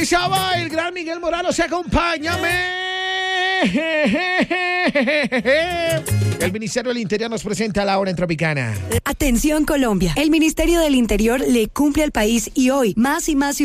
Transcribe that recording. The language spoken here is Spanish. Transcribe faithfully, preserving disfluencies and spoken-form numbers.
Esa va el gran Miguel Morales, acompáñame. El Ministerio del Interior nos presenta la hora en Tropicana. Atención Colombia, el Ministerio del Interior le cumple al país y hoy más y más ciudadanos